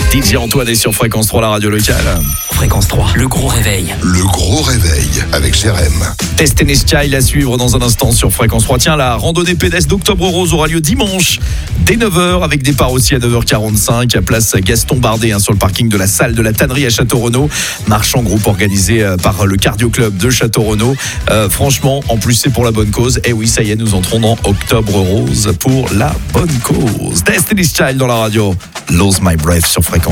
DJ Antoine est sur Fréquence 3, la radio locale. Fréquence 3, le gros réveil. Le gros réveil avec Jérém. Destiny's Child à suivre dans un instant sur Fréquence 3. Tiens, la randonnée pédestre d'Octobre Rose aura lieu dimanche dès 9h avec départ aussi à 9h45 à place Gaston Bardet sur le parking de la salle de la Tannerie à Château-Renaud. Marche en groupe organisé par le Cardio Club de Château-Renaud. Franchement, en plus c'est pour la bonne cause. Et oui, ça y est, nous entrons dans Octobre Rose pour la bonne cause. Destiny's Child dans la radio. Lose My Breath sur Fréquence.